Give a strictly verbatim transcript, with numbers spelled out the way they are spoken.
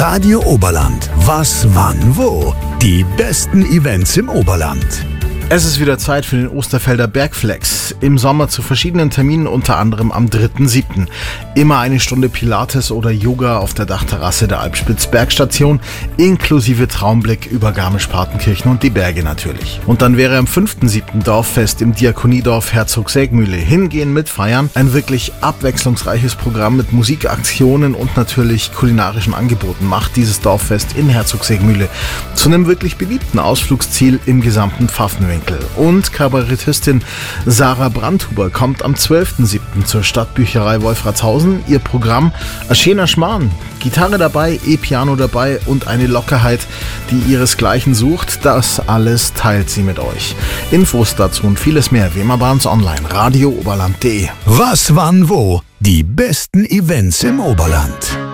Radio Oberland. Was, wann, wo? Die besten Events im Oberland. Es ist wieder Zeit für den Osterfelder Bergflex. Im Sommer zu verschiedenen Terminen, unter anderem am dritten siebten Immer eine Stunde Pilates oder Yoga auf der Dachterrasse der Alpspitz Bergstation, inklusive Traumblick über Garmisch-Partenkirchen und die Berge natürlich. Und dann wäre am fünften siebten Dorffest im Diakoniedorf Herzog-Sägmühle. Hingehen, mitfeiern. Ein wirklich abwechslungsreiches Programm mit Musikaktionen und natürlich kulinarischen Angeboten macht dieses Dorffest in Herzog-Sägmühle zu einem wirklich beliebten Ausflugsziel im gesamten Pfaffenwinkel. Und Kabarettistin Sarah Brandhuber kommt am zwölften siebten zur Stadtbücherei Wolfratshausen. Ihr Programm: ein schöner Schmarrn, Gitarre dabei, E-Piano dabei und eine Lockerheit, die ihresgleichen sucht. Das alles teilt sie mit euch. Infos dazu und vieles mehr wie immer bei uns online. radio oberland punkt de. Was, wann, wo? Die besten Events im Oberland.